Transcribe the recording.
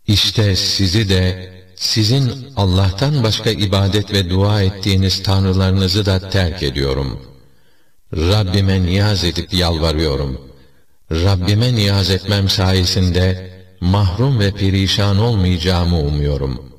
İşte sizi de, sizin Allah'tan başka ibadet ve dua ettiğiniz tanrılarınızı da terk ediyorum. Rabbime niyaz edip yalvarıyorum. Rabbime niyaz etmem sayesinde mahrum ve perişan olmayacağımı umuyorum.